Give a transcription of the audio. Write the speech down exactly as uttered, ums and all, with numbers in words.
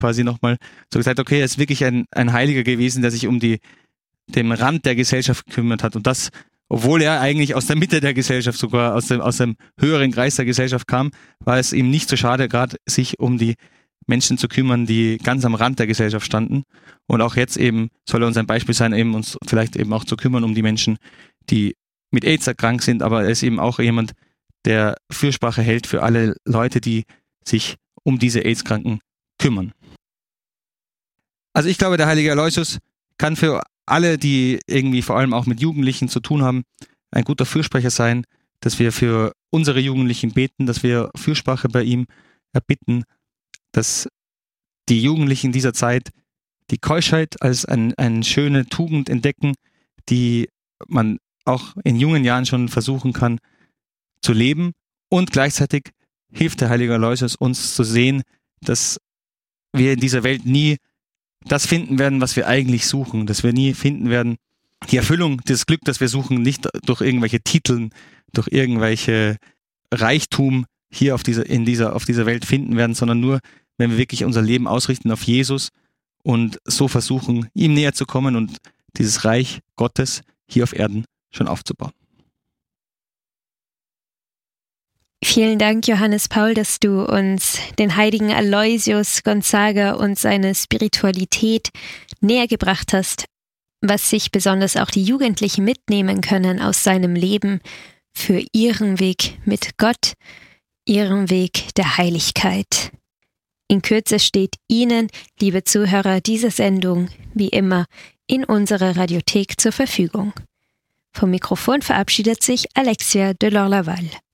quasi nochmal so gesagt, okay, er ist wirklich ein, ein Heiliger gewesen, der sich um die, den Rand der Gesellschaft gekümmert hat. Und das, obwohl er eigentlich aus der Mitte der Gesellschaft, sogar aus dem, aus dem höheren Kreis der Gesellschaft kam, war es ihm nicht so schade, gerade sich um die Menschen zu kümmern, die ganz am Rand der Gesellschaft standen. Und auch jetzt eben soll er uns ein Beispiel sein, eben uns vielleicht eben auch zu kümmern um die Menschen, die mit AIDS erkrankt sind, aber er ist eben auch jemand, der Fürsprache hält für alle Leute, die sich um diese AIDS-Kranken kümmern. Also ich glaube, der heilige Aloysius kann für alle, die irgendwie vor allem auch mit Jugendlichen zu tun haben, ein guter Fürsprecher sein, dass wir für unsere Jugendlichen beten, dass wir Fürsprache bei ihm erbitten, dass die Jugendlichen dieser Zeit die Keuschheit als ein, eine schöne Tugend entdecken, die man auch in jungen Jahren schon versuchen kann zu leben. Und gleichzeitig hilft der heilige Aloysius uns zu sehen, dass wir in dieser Welt nie das finden werden, was wir eigentlich suchen, dass wir nie finden werden, die Erfüllung, das Glück, das wir suchen, nicht durch irgendwelche Titel, durch irgendwelche Reichtum hier auf dieser, in dieser, auf dieser Welt finden werden, sondern nur, wenn wir wirklich unser Leben ausrichten auf Jesus und so versuchen, ihm näher zu kommen und dieses Reich Gottes hier auf Erden schon aufzubauen. Vielen Dank, Johannes Paul, dass du uns den heiligen Aloysius Gonzaga und seine Spiritualität näher gebracht hast, was sich besonders auch die Jugendlichen mitnehmen können aus seinem Leben für ihren Weg mit Gott, ihren Weg der Heiligkeit. In Kürze steht Ihnen, liebe Zuhörer, diese Sendung wie immer in unserer Radiothek zur Verfügung. Vom Mikrofon verabschiedet sich Alexia de Lorlaval.